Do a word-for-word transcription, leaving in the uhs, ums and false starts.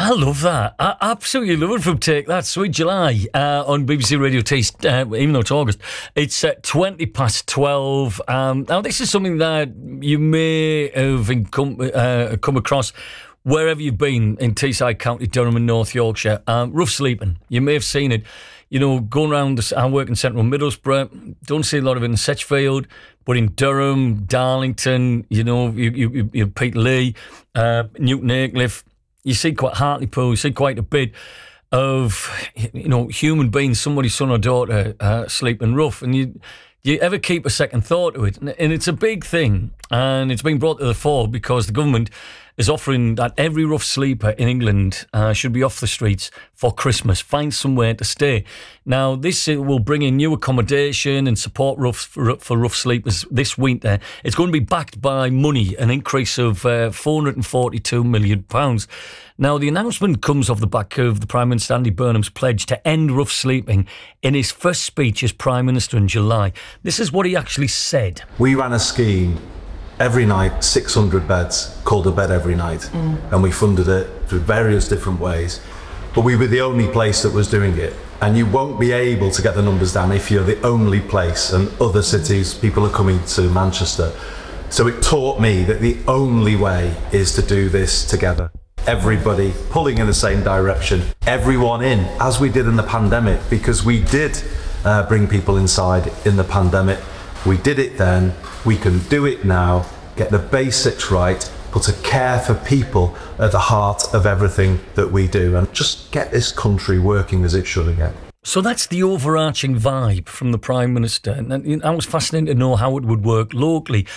I love that. I absolutely love it from Take That. Sweet July uh, on B B C Radio Taste, uh, even though it's August. It's uh, twenty past twelve. Um, now, this is something that you may have come, uh, come across wherever you've been in Teesside County, Durham and North Yorkshire. Um, rough sleeping. You may have seen it. You know, going around, the, I work in central Middlesbrough, don't see a lot of it in Setchfield, but in Durham, Darlington, you know, you, you, you Pete Lee, uh, Newton Aycliffe, you see quite Hartlepool, you see quite a bit of, you know, human beings, somebody's son or daughter uh, sleeping rough, and you you ever keep a second thought to it? And it's a big thing, and it's been brought to the fore because the government is offering that every rough sleeper in England uh, should be off the streets for Christmas, find somewhere to stay. Now, this will bring in new accommodation and support rough, for, for rough sleepers this winter. It's going to be backed by money, an increase of uh, four hundred forty-two million pounds. Now, the announcement comes off the back of the Prime Minister Andy Burnham's pledge to end rough sleeping in his first speech as Prime Minister in July. This is what he actually said. We ran a scheme every night, six hundred beds, called A Bed Every Night, mm. and we funded it through various different ways. But we were the only place that was doing it. And you won't be able to get the numbers down if you're the only place, and other cities, people are coming to Manchester. So it taught me that the only way is to do this together. Everybody pulling in the same direction, everyone in, as we did in the pandemic, because we did uh, bring people inside in the pandemic. We did it then, we can do it now, get the basics right, put a care for people at the heart of everything that we do, and just get this country working as it should again. So that's the overarching vibe from the Prime Minister, and I was fascinated to know how it would work locally.